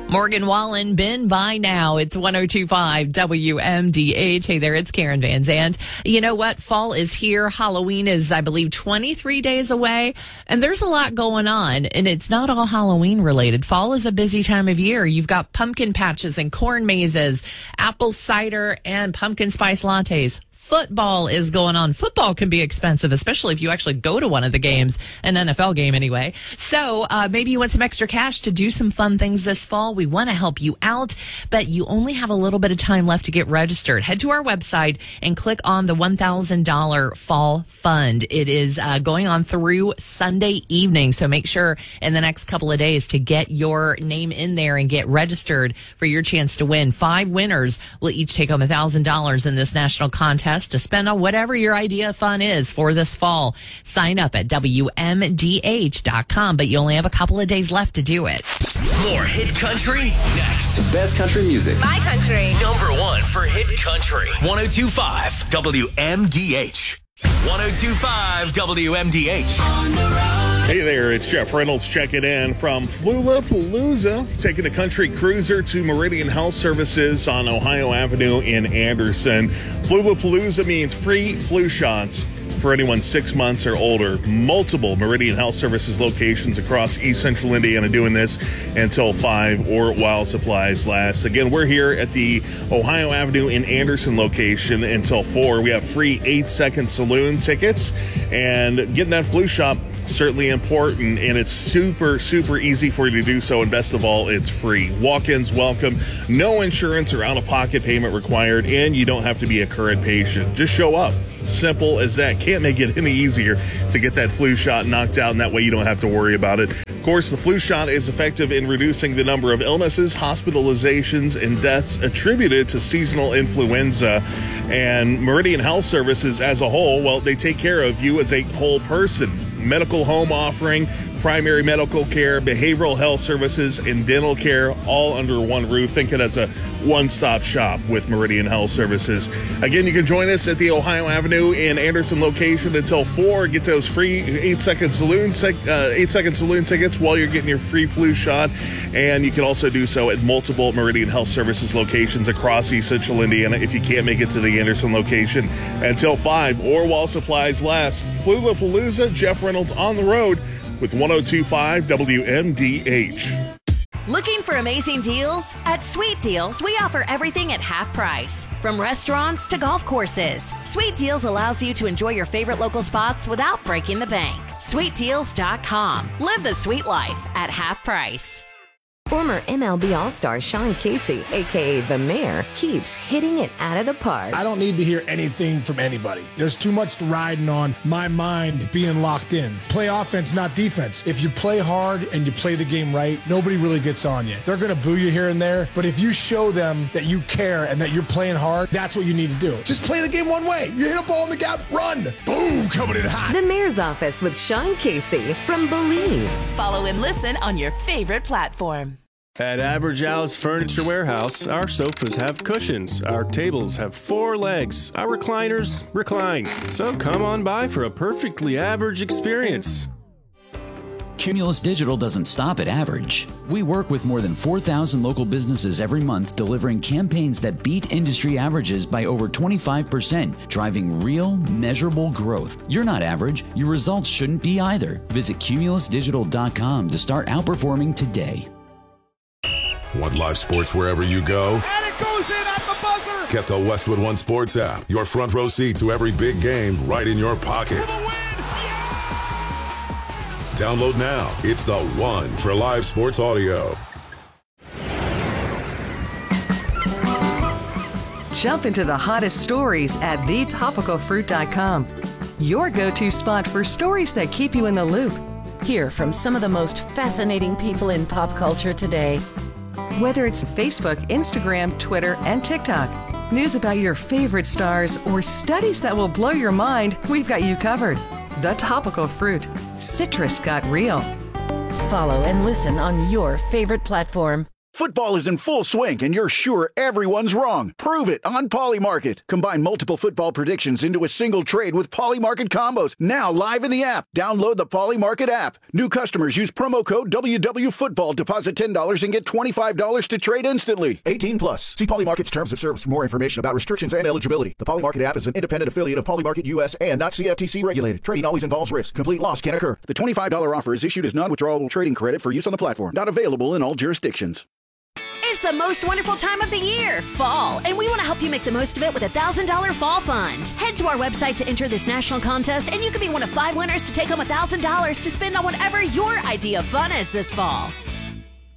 Morgan Wallen, been by now. It's 102.5 WMDH. Hey there, it's Karen Van Zandt. You know what? Fall is here. Halloween is, I believe, 23 days away. And there's a lot going on. And it's not all Halloween related. Fall is a busy time of year. You've got pumpkin patches and corn mazes, apple cider, and pumpkin spice lattes. Football is going on. Football can be expensive, especially if you actually go to one of the games, an NFL game anyway. So maybe you want some extra cash to do some fun things this fall. We want to help you out, but you only have a little bit of time left to get registered. Head to our website and click on the $1,000 Fall Fund. It is going on through Sunday evening, so make sure in the next couple of days to get your name in there and get registered for your chance to win. 5 winners will each take home $1,000 in this national contest to spend on whatever your idea of fun is for this fall. Sign up at WMDH.com, but you only have a couple of days left to do it. More hit country next. Best country music. My country. Number 1 for hit country. 102.5 WMDH. 102.5 WMDH. On the road. Hey there, it's Jeff Reynolds checking in from Flula-Palooza, taking a country cruiser to Meridian Health Services on Ohio Avenue in Anderson. Flula-Palooza means free flu shots for anyone 6 months or older. Multiple Meridian Health Services locations across East Central Indiana doing this until 5 or while supplies last. Again, we're here at the Ohio Avenue in Anderson location until 4. We have free 8-second saloon tickets, and getting that flu shot certainly important, and it's super easy for you to do so, and best of all, it's free. Walk-ins welcome, no insurance or out-of-pocket payment required, and you don't have to be a current patient. Just show up. Simple as that. Can't make it any easier to get that flu shot knocked out, and that way you don't have to worry about it. Of course, the flu shot is effective in reducing the number of illnesses, hospitalizations, and deaths attributed to seasonal influenza. And Meridian Health Services as a whole, well, they take care of you as a whole person. Medical home offering, primary medical care, behavioral health services, and dental care all under one roof. Think it as a one-stop shop with Meridian Health Services. Again, you can join us at the Ohio Avenue in Anderson location until 4. Get those free 8-second saloon tickets while you're getting your free flu shot. And you can also do so at multiple Meridian Health Services locations across East Central Indiana if you can't make it to the Anderson location until 5 or while supplies last. Flula-Palooza, Jeff Reynolds on the road with 102.5 WMDH. Looking for amazing deals? At Sweet Deals, we offer everything at half price. From restaurants to golf courses, Sweet Deals allows you to enjoy your favorite local spots without breaking the bank. SweetDeals.com. Live the sweet life at half price. Former MLB All-Star Sean Casey, a.k.a. The Mayor, keeps hitting it out of the park. I don't need to hear anything from anybody. There's too much riding on my mind being locked in. Play offense, not defense. If you play hard and you play the game right, nobody really gets on you. They're going to boo you here and there, but if you show them that you care and that you're playing hard, that's what you need to do. Just play the game one way. You hit a ball in the gap, run. Boom, coming in hot. The Mayor's Office with Sean Casey from Believe. Follow and listen on your favorite platform. At Average House Furniture Warehouse, our sofas have cushions, our tables have 4 legs, our recliners recline. So come on by for a perfectly average experience. Cumulus Digital doesn't stop at average. We work with more than 4,000 local businesses every month, delivering campaigns that beat industry averages by over 25%, driving real, measurable growth. You're not average. Your results shouldn't be either. Visit cumulusdigital.com to start outperforming today. Want live sports wherever you go? And it goes in at the buzzer! Get the Westwood One Sports app. Your front row seat to every big game right in your pocket. For the win! Yeah! Download now. It's the one for live sports audio. Jump into the hottest stories at thetopicalfruit.com. Your go-to spot for stories that keep you in the loop. Hear from some of the most fascinating people in pop culture today. Whether it's Facebook, Instagram, Twitter, and TikTok, news about your favorite stars, or studies that will blow your mind, we've got you covered. The Topical Fruit. Citrus got real. Follow and listen on your favorite platform. Football is in full swing, and you're sure everyone's wrong. Prove it on Polymarket. Combine multiple football predictions into a single trade with Polymarket combos. Now live in the app. Download the Polymarket app. New customers use promo code WWFootball. Deposit $10 and get $25 to trade instantly. 18 plus. See Polymarket's terms of service for more information about restrictions and eligibility. The Polymarket app is an independent affiliate of Polymarket US and not CFTC regulated. Trading always involves risk. Complete loss can occur. The $25 offer is issued as non-withdrawable trading credit for use on the platform. Not available in all jurisdictions. It's the most wonderful time of the year, fall, and we want to help you make the most of it with a $1,000 fall fund. Head to our website to enter this national contest, and you could be one of 5 winners to take home $1,000 to spend on whatever your idea of fun is this fall.